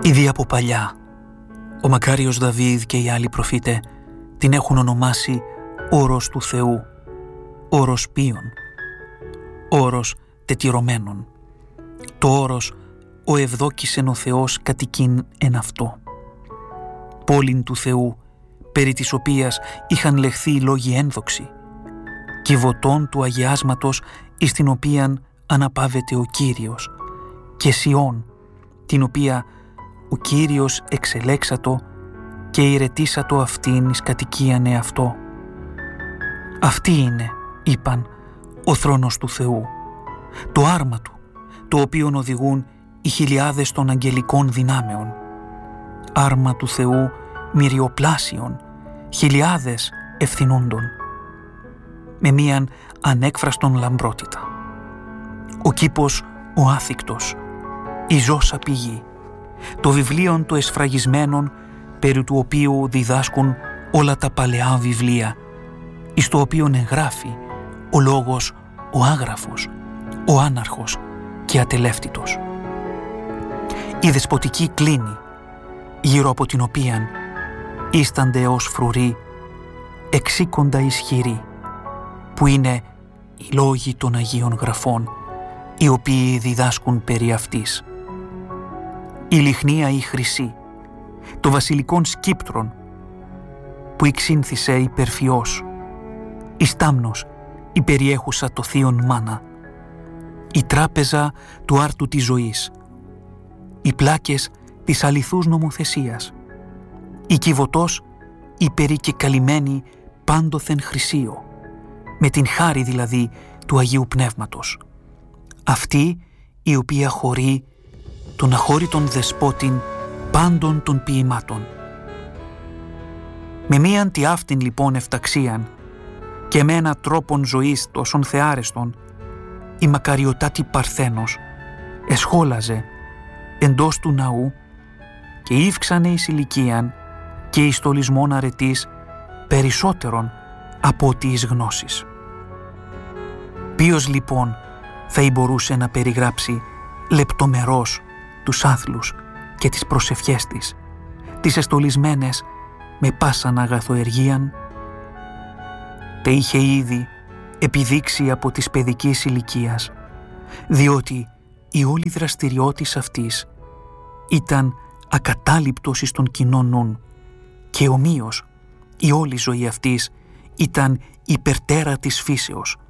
Ήδη από παλιά, ο μακάριος Δαβίδ και οι άλλοι προφήτε την έχουν ονομάσει όρος του Θεού, όρος πίων, όρος τετυρωμένων. Το όρος «Ο ευδόκησεν ο Θεός κατοικήν εν αυτό». Πόλην του Θεού, περί της οποίας είχαν λεχθεί οι λόγοι ένδοξοι, κυβωτών του αγιάσματος εις την οποίαν αναπαύεται ο Κύριος, και Σιών, την οποία ο Κύριος εξελέξατο και ηρετήσατο αυτήν εις κατοικίαν εαυτό. Αυτή είναι, είπαν, ο θρόνος του Θεού, το άρμα του, το οποίον οδηγούν οι χιλιάδες των αγγελικών δυνάμεων. Άρμα του Θεού μυριοπλάσιον, χιλιάδες ευθυνούντων, με μίαν ανέκφραστον λαμπρότητα. Ο κήπος ο άθικτος, η ζώσα πηγή, το βιβλίον το εσφραγισμένον, περί του οποίου διδάσκουν όλα τα παλαιά βιβλία, εις το οποίον εγγράφει ο λόγος ο άγραφος, ο άναρχος και ατελεύτητος. Η δεσποτική κλίνη, γύρω από την οποίαν ίστανται ως φρουροί εξήκοντα ισχυροί, που είναι οι λόγοι των Αγίων Γραφών, οι οποίοι διδάσκουν περί αυτής. Η λιχνία η χρυσή, το βασιλικόν σκύπτρον, που εξήνθησε υπερφιός, η στάμνος η περιέχουσα το θείον μάνα, η τράπεζα του άρτου της ζωής, οι πλάκες της αληθούς νομοθεσίας, η κυβωτός η περικεκαλυμμένη πάντοθεν χρυσίο, με την χάρη δηλαδή του Αγίου Πνεύματος, αυτή η οποία χωρεί τον αχώρητον δεσπότην πάντων των ποιημάτων. Με μίαν τη αυτήν λοιπόν εφταξίαν και με ένα τρόπον ζωής τόσον θεάρεστον, η μακαριωτάτη Παρθένος εσχόλαζε εντός του ναού και ήυξανε εις ηλικίαν και εις στολισμόν αρετής περισσότερον από ό,τι εις γνώσεις. Ποιος λοιπόν θα μπορούσε να περιγράψει λεπτομερώς τους άθλους και τις προσευχές της, τις εστολισμένες με πάσαν αγαθοεργίαν? Τε είχε ήδη επιδείξει από της παιδικής ηλικίας, διότι η όλη δραστηριότης αυτής ήταν ακατάληπτος εις των κοινών νουν και ομοίως η όλη ζωή αυτής ήταν υπερτέρα της φύσεως,